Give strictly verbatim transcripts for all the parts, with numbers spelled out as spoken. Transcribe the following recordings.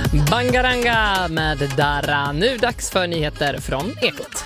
Bangaranga med Dara. Nu dags för nyheter från Ekot.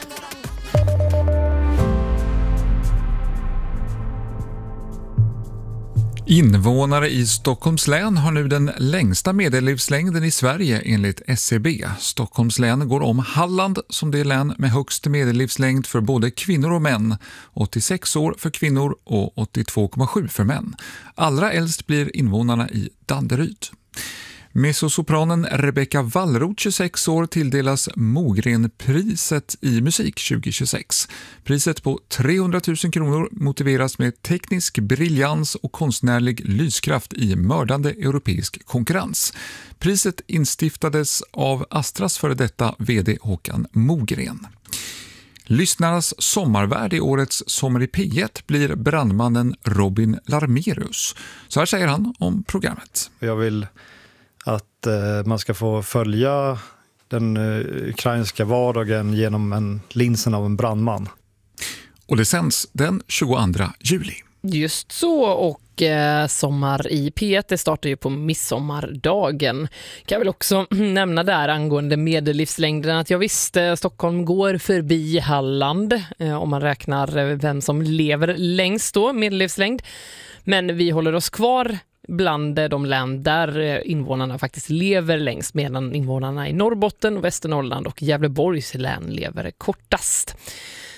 Invånare i Stockholms län har nu den längsta medellivslängden i Sverige enligt S C B. Stockholms län går om Halland som det län med högst medellivslängd för både kvinnor och män. åttiosex år för kvinnor och åttiotvå komma sju för män. Allra äldst blir invånarna i Danderyd. Mezzosopranen Rebecca Wallroth, tjugosex år, tilldelas Mogrenpriset i musik tjugohundratjugosex. Priset på trehundratusen kronor motiveras med teknisk briljans och konstnärlig lyskraft i mördande europeisk konkurrens. Priset instiftades av Astras före detta vd Håkan Mogren. Lyssnarnas sommarvärd i årets Sommar i P ett blir brandmannen Robin Larmerius. Så här säger han om programmet. Jag vill att eh, man ska få följa den eh, ukrainska vardagen genom en linsen av en brandman. Och det sänds den tjugoandra juli. Just så, och eh, Sommar i P ett det startar ju på midsommardagen. Kan väl också nämna där angående medellivslängden att jag visste Stockholm går förbi Halland eh, om man räknar vem som lever längst då, medellivslängd. Men vi håller oss kvar bland de län där invånarna faktiskt lever längst, medan invånarna i Norrbotten, Västernorrland och Gävleborgs län lever kortast.